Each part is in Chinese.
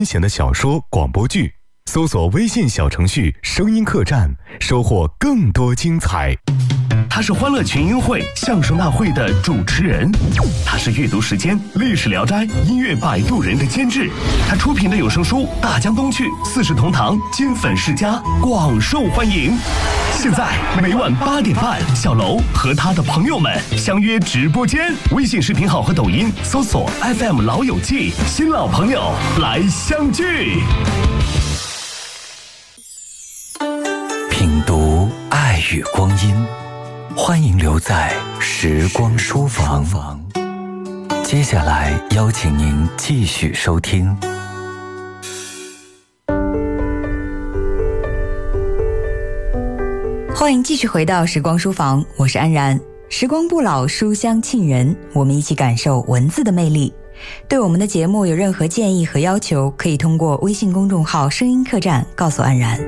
闲的小说、广播剧，搜索微信小程序声音客栈，收获更多精彩。 他是欢乐群英会相声大会的主持人，他是阅读时间、历史聊斋、音乐摆渡人的监制，他出品的有声书《大江东去》、四世同堂、金粉世家广受欢迎。现在每晚8点半，小楼和他的朋友们相约直播间，微信视频号和抖音搜索 FM 老友记，新老朋友来相聚。 品读爱与光阴，欢迎留在时光书房。接下来邀请您继续收听。 欢迎继续回到时光书房，我是安然。时光不老，书香沁人，我们一起感受文字的魅力。对我们的节目有任何建议和要求，可以通过微信公众号声音客栈告诉安然。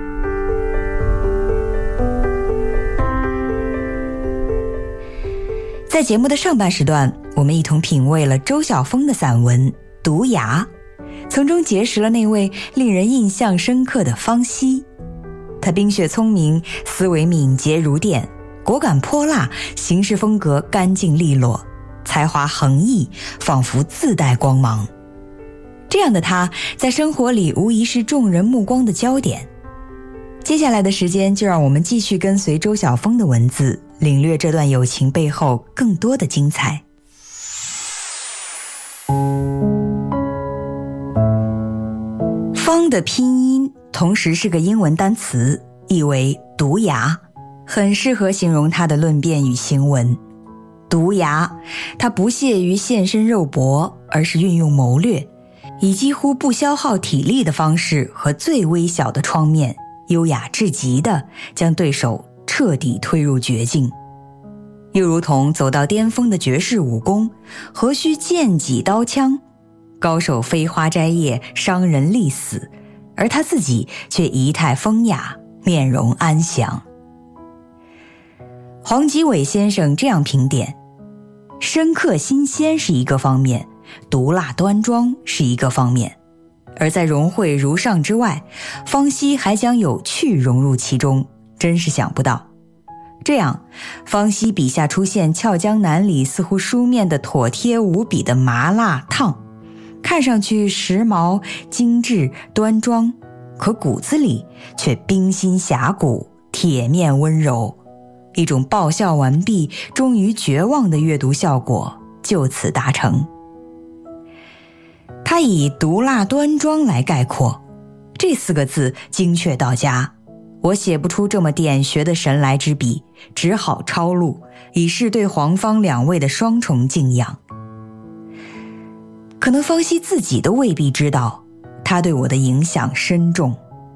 在节目的上半时段，我们一同品味了周晓峰的散文《毒牙》，从中结识了那位令人印象深刻的方希。他冰雪聪明，思维敏捷如电，果敢泼辣，行事风格干净利落，才华横溢，仿佛自带光芒。这样的他在生活里无疑是众人目光的焦点。接下来的时间，就让我们继续跟随周晓峰的文字，领略这段友情背后更多的精彩。方的拼音同时是个英文单词，意为毒牙，很适合形容他的论辩与行文。毒牙，他不屑于现身肉搏，而是运用谋略，以几乎不消耗体力的方式和最微小的创面，优雅至极地将对手彻底推入绝境。又如同走到巅峰的绝世武功，何须剑戟刀枪？高手飞花摘叶，伤人立死，而他自己却仪态风雅，面容安详。黄吉伟先生这样评点：深刻新鲜是一个方面，毒辣端庄是一个方面，而在融汇如上之外，方希还将有趣融入其中，真是想不到。这样，方希笔下出现俏江南里似乎书面的妥帖无比的麻辣烫，看上去时髦精致端庄，可骨子里却冰心峡谷，铁面温柔，一种爆笑完毕终于绝望的阅读效果就此达成。他以毒辣端庄来概括，这4个字精确到家，我写不出这么点穴的神来之笔，只好抄录，以示对黄方两位的双重敬仰。可能方希自己都未必知道，他对我的影响深重。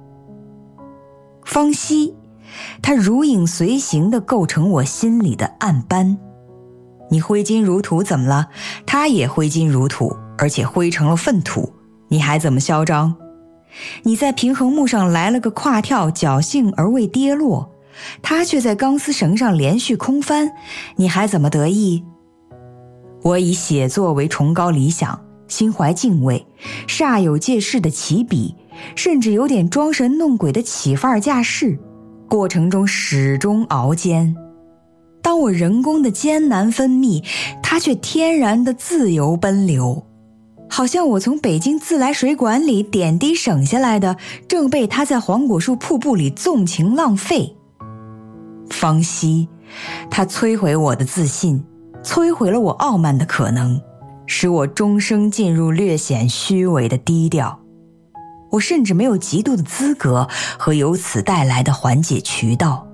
方希，他如影随形地构成我心里的暗斑。你挥金如土怎么了？他也挥金如土，而且挥成了粪土，你还怎么嚣张？你在平衡木上来了个跨跳，侥幸而未跌落，他却在钢丝绳上连续空翻，你还怎么得意？我以写作为崇高理想，心怀敬畏，煞有介事的起笔，甚至有点装神弄鬼的起范儿架势，过程中始终熬煎。当我人工的艰难分泌，它却天然的自由奔流，好像我从北京自来水管里点滴省下来的，正被他在黄果树瀑布里纵情浪费。方希，他摧毁我的自信，摧毁了我傲慢的可能，使我终生进入略显虚伪的低调。我甚至没有嫉妒的资格和由此带来的缓解渠道。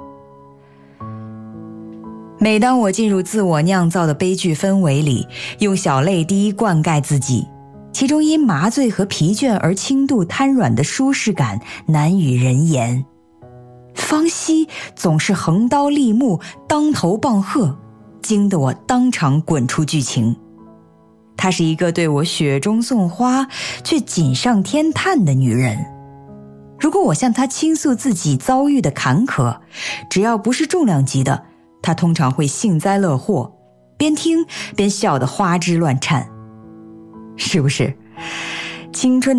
每当我进入自我酿造的悲剧氛围里，用小泪滴灌溉自己，其中因麻醉和疲倦而轻度瘫软的舒适感难与人言。方希总是横刀立木，当头棒喝，惊得我当场滚出剧情。她是一个对我雪中送花却锦上添炭的女人。如果我向她倾诉自己遭遇的坎坷，只要不是重量级的，她通常会幸灾乐祸，边听边笑得花枝乱颤。是不是青春